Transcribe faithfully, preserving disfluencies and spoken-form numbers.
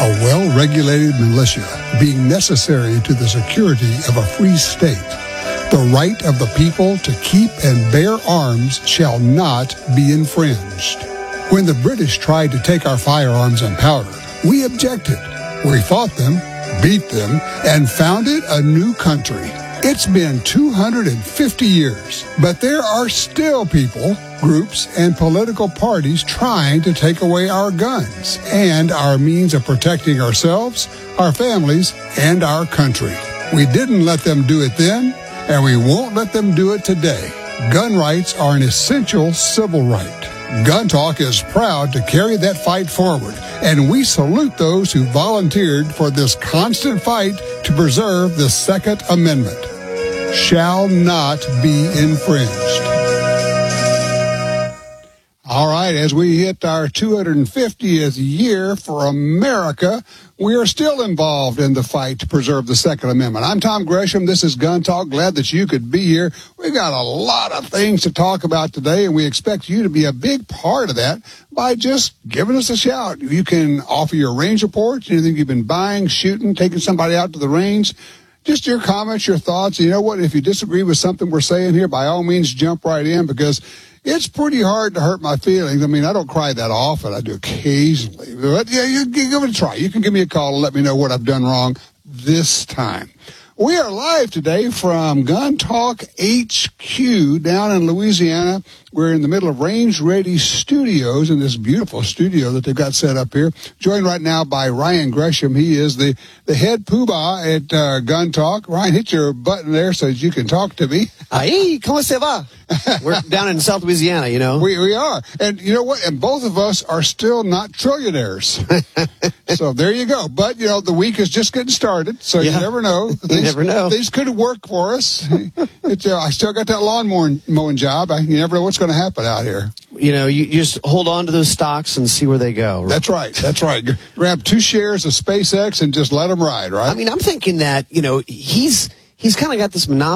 a well-regulated militia being necessary to the security of a free state. The right of the people to keep and bear arms shall not be infringed. When the British tried to take our firearms and powder, we objected. We fought them, beat them, and founded a new country. It's been two hundred fifty years, but there are still people, groups, and political parties trying to take away our guns and our means of protecting ourselves, our families, and our country. We didn't let them do it then, and we won't let them do it today. Gun rights are an essential civil right. Gun Talk is proud to carry that fight forward, and we salute those who volunteered for this constant fight to preserve the Second Amendment. Shall not be infringed. All right, as we hit our two hundred fiftieth year for America, we are still involved in the fight to preserve the Second Amendment. I'm Tom Gresham. This is Gun Talk. Glad that you could be here. We've got a lot of things to talk about today, and we expect you to be a big part of that by just giving us a shout. You can offer your range reports, anything you've been buying, shooting, taking somebody out to the range. Just your comments, your thoughts. You know what? If you disagree with something we're saying here, by all means, jump right in, because it's pretty hard to hurt my feelings. I mean, I don't cry that often. I do occasionally. But yeah, you, you give it a try. You can give me a call and let me know what I've done wrong this time. We are live today from Gun Talk H Q down in Louisiana. We're in the middle of Range Ready Studios in this beautiful studio that they've got set up here. Joined right now by Ryan Gresham. He is the, the head poobah at uh, Gun Talk. Ryan, hit your button there so that you can talk to me. Hey, ¿cómo se va? We're down in South Louisiana, you know. We we are. And you know what? And both of us are still not trillionaires. So there you go. But, you know, the week is just getting started, so yeah. You never know. Things, you never know. Things could work for us. It, uh, I still got that lawn mowing, mowing job. I, you never know what's going to happen out here. You know, you, you just hold on to those stocks and see where they go. Right? That's right. That's right. Grab two shares of SpaceX and just let them ride, right? I mean, I'm thinking that, you know, he's he's kind of got this monopoly